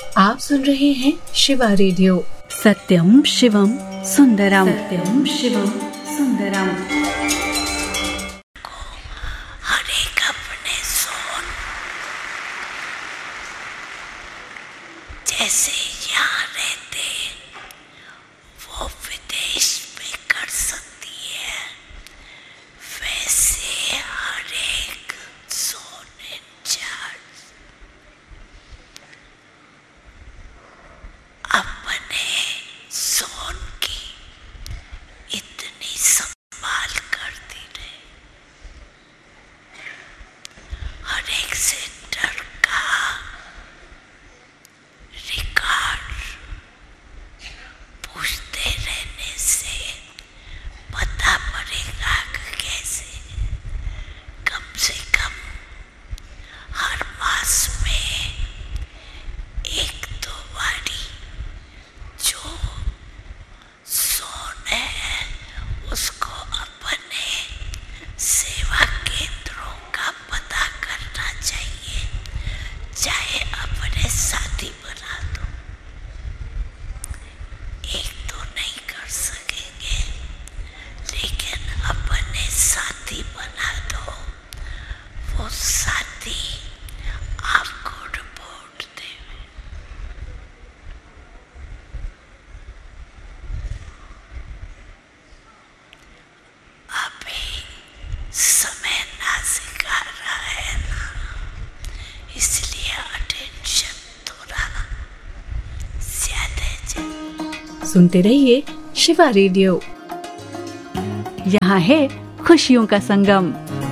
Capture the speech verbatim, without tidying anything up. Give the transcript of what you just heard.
आप सुन रहे हैं शिवा रेडियो। सत्यम शिवम सुंदरम, सत्यम शिवम सुंदरम। हर एक अपने सोन, जैसे यहाँ रहते वो विदेश में कर सकती है, वैसे हर एक सोन इंचार्ज अपने सोन की इतनी संभाल करती रहे। हर एक सेंटर का रिकॉर्ड पूछते रहने से पता पड़ेगा कि कैसे कम से कम हर मास में एक दो बारी जो सोन है उसको अपने सेवा केंद्रों का पता करना चाहिए। चाहे अपने साथी बना दो, एक तो नहीं कर सकेंगे, लेकिन अपने साथी बना दो। वो साथी आपको रिपोर्ट देवे। अभी समय नाजुक आ रहा है ना, इसलिए अटेंशन थोड़ा ज्यादा चाहिए। सुनते रहिए शिवा रेडियो। यहाँ है खुशियों का संगम।